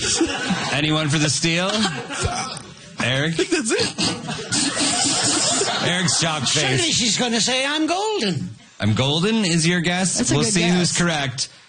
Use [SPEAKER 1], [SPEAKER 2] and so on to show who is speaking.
[SPEAKER 1] Anyone for the steal? Eric?
[SPEAKER 2] I think that's it.
[SPEAKER 1] Eric's shocked
[SPEAKER 3] Surely
[SPEAKER 1] face.
[SPEAKER 3] she's going to say I'm golden.
[SPEAKER 1] I'm golden is your guess?
[SPEAKER 4] That's a
[SPEAKER 1] We'll
[SPEAKER 4] good
[SPEAKER 1] see
[SPEAKER 4] guess.
[SPEAKER 1] who's correct.